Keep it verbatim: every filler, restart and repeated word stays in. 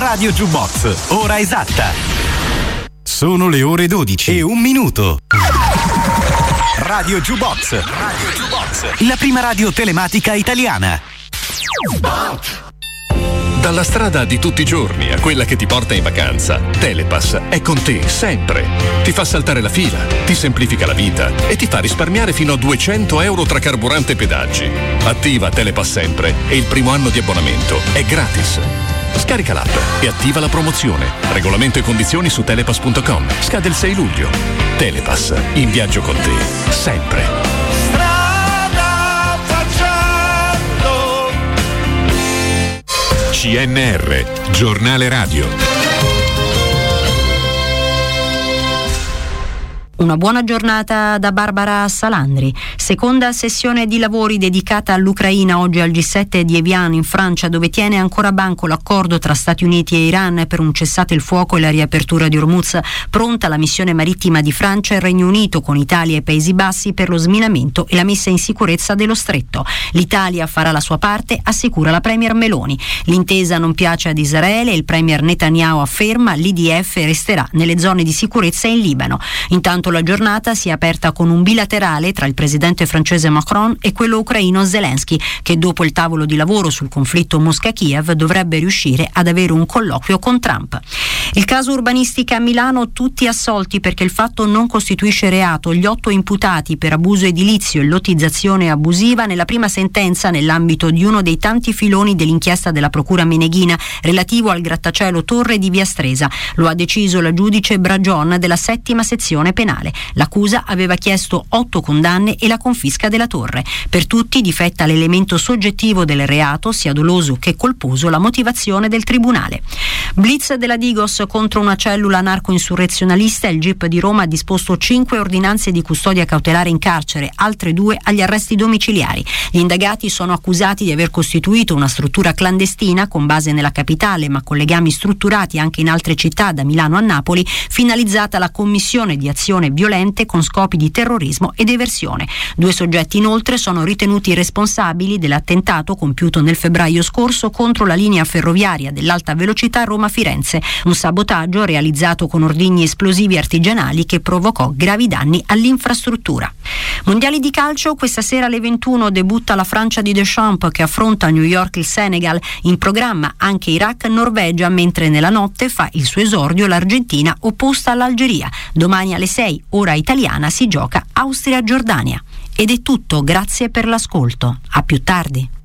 Radio Jukebox, ora esatta. Sono le ore dodici e un minuto. Radio Jukebox, Radio Jukebox, la prima radio telematica italiana. Dalla strada di tutti i giorni a quella che ti porta in vacanza, Telepass è con te sempre. Ti fa saltare la fila, ti semplifica la vita e ti fa risparmiare fino a duecento euro tra carburante e pedaggi. Attiva Telepass sempre e il primo anno di abbonamento è gratis. Scarica l'app e attiva la promozione. Regolamento e condizioni su telepass punto com. Scade il sei luglio. Telepass, in viaggio con te, sempre. C N R, giornale radio. Una buona giornata da Barbara Salandri. Seconda sessione di lavori dedicata all'Ucraina oggi al G sette di Evian in Francia, dove tiene ancora banco l'accordo tra Stati Uniti e Iran per un cessate il fuoco e la riapertura di Hormuz. Pronta la missione marittima di Francia e Regno Unito con Italia e Paesi Bassi per lo sminamento e la messa in sicurezza dello stretto. L'Italia farà la sua parte, assicura la premier Meloni. L'intesa non piace ad Israele e il premier Netanyahu afferma l'I D F resterà nelle zone di sicurezza in Libano. Intanto la giornata si è aperta con un bilaterale tra il presidente francese Macron e quello ucraino Zelensky, che dopo il tavolo di lavoro sul conflitto Mosca-Kiev dovrebbe riuscire ad avere un colloquio con Trump. Il caso urbanistica a Milano, tutti assolti perché il fatto non costituisce reato. Gli otto imputati per abuso edilizio e lottizzazione abusiva nella prima sentenza nell'ambito di uno dei tanti filoni dell'inchiesta della Procura Meneghina relativo al grattacielo Torre di Via Stresa. Lo ha deciso la giudice Bragion della settima sezione penale. L'accusa aveva chiesto otto condanne e la confisca della torre. Per tutti difetta l'elemento soggettivo del reato, sia doloso che colposo, la motivazione del tribunale. Blitz della Digos contro una cellula narco-insurrezionalista. Il G I P di Roma ha disposto cinque ordinanze di custodia cautelare in carcere, altre due agli arresti domiciliari. Gli indagati sono accusati di aver costituito una struttura clandestina con base nella capitale, ma con legami strutturati anche in altre città, da Milano a Napoli, finalizzata alla commissione di azioni violente con scopi di terrorismo ed eversione. Due soggetti inoltre sono ritenuti responsabili dell'attentato compiuto nel febbraio scorso contro la linea ferroviaria dell'alta velocità Roma-Firenze, un sabotaggio realizzato con ordigni esplosivi artigianali che provocò gravi danni all'infrastruttura. Mondiali di calcio, questa sera alle ventuno debutta la Francia di Deschamps che affronta a New York il Senegal, in programma anche Iraq-Norvegia, mentre nella notte fa il suo esordio l'Argentina opposta all'Algeria. Domani alle sei ora italiana si gioca Austria-Giordania. Ed è tutto, grazie per l'ascolto. A più tardi.